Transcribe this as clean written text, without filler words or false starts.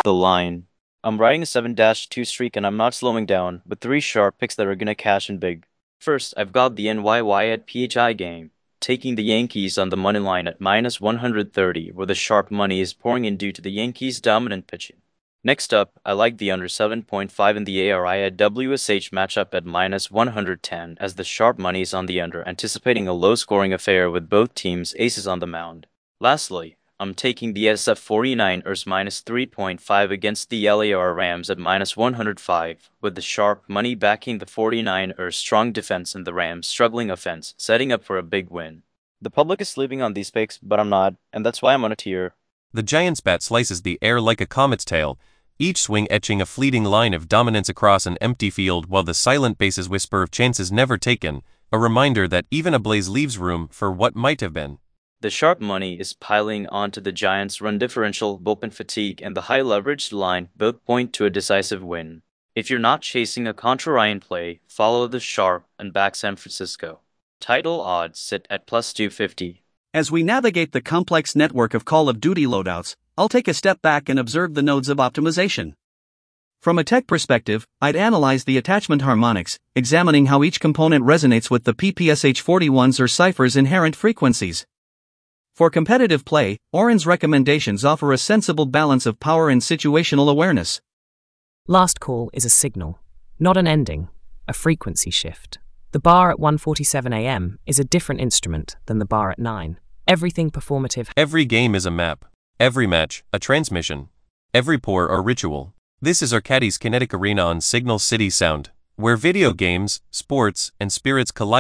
the line. I'm riding a 7-2 streak and I'm not slowing down, with 3 sharp picks that are gonna cash in big. First, I've got the NYY at PHI game, taking the Yankees on the money line at minus 130, where the sharp money is pouring in due to the Yankees' dominant pitching. Next up, I like the under 7.5 in the ARI at WSH matchup at minus 110, as the sharp money is on the under, anticipating a low-scoring affair with both teams' aces on the mound. Lastly, I'm taking the SF 49ers minus 3.5 against the LAR Rams at minus 105, with the sharp money backing the 49ers' strong defense and the Rams' struggling offense, setting up for a big win. The public is sleeping on these picks, but I'm not, and that's why I'm on a tier. The Giants bat slices the air like a comet's tail, each swing etching a fleeting line of dominance across an empty field, while the silent bases whisper of chances never taken, a reminder that even a blaze leaves room for what might have been. The sharp money is piling onto the Giants' run differential, bullpen fatigue, and the high-leveraged line both point to a decisive win. If you're not chasing a contrarian play, follow the sharp and back San Francisco. Title odds sit at plus 250. As we navigate the complex network of Call of Duty loadouts, I'll take a step back and observe the nodes of optimization. From a tech perspective, I'd analyze the attachment harmonics, examining how each component resonates with the PPSH41's or Cypher's inherent frequencies. For competitive play, Oren's recommendations offer a sensible balance of power and situational awareness. Last call is a signal, not an ending, a frequency shift. The bar at 1:47 a.m. is a different instrument than the bar at 9. Everything performative. Every game is a map. Every match, a transmission. Every pour or ritual. This is Arcadis Kinetic Arena on Signal City Sound, where video games, sports, and spirits collide.